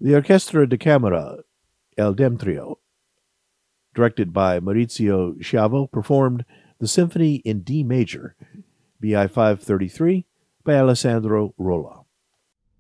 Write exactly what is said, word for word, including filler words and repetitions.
The Orchestra da Camera, El Dentrio, directed by Maurizio Schiavo, performed the Symphony in D major, B I five thirty-three, by Alessandro Rolla.